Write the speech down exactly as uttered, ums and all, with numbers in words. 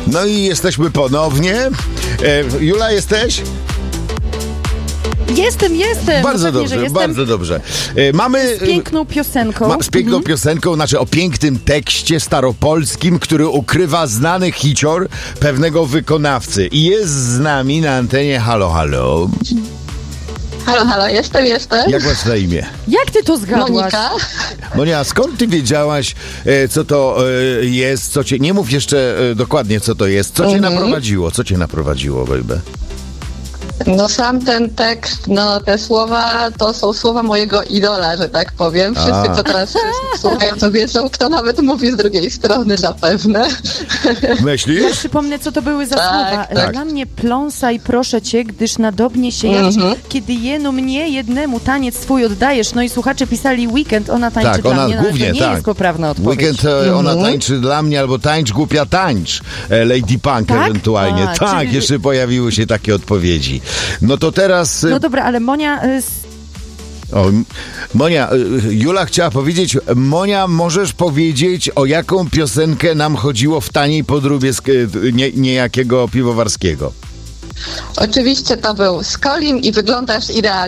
No i jesteśmy ponownie. E, Jula, jesteś? Jestem, jestem. Bardzo no pewnie, dobrze, że jestem. bardzo dobrze. E, mamy... Z piękną piosenką. Ma, z piękną mhm. piosenką, znaczy o pięknym tekście staropolskim, który ukrywa znany hicior pewnego wykonawcy. I jest z nami na antenie. Halo, halo. Halo, halo, jestem, jestem. Jak masz na imię? Jak ty to zgadłaś? Monika. Monia, skąd ty wiedziałaś, e, co to e, jest, co cię... Nie mów jeszcze e, dokładnie, co to jest. Co cię Mhm. naprowadziło? Co cię naprowadziło, baby? No sam ten tekst, no te słowa, to są słowa mojego idola, że tak powiem. Wszyscy, A. co teraz słuchają, to wiedzą, kto nawet mówi z drugiej strony zapewne. Ja Myślisz? przypomnę, co to były za Tak, słowa. tak. Dla mnie pląsaj, proszę cię, gdyż nadobnie się jaś, Mhm. kiedy jeno mnie jednemu taniec swój oddajesz. No i słuchacze pisali weekend, ona tańczy Tak, dla ona mnie, no, ale głównie, to nie tak. jest poprawna odpowiedź. Weekend e, ona Mhm. tańczy dla mnie, albo tańcz, głupia tańcz. E, Lady Punk Tak? ewentualnie. A, tak, czyli- jeszcze pojawiły się takie odpowiedzi. No to teraz... e, No dobra, ale Monia... y, s- O, M- Monia, y, Jula chciała powiedzieć, Monia, możesz powiedzieć, o jaką piosenkę nam chodziło w taniej podróbie z, y, nie, niejakiego piwowarskiego? Oczywiście to był Skolim i wyglądasz idealnie.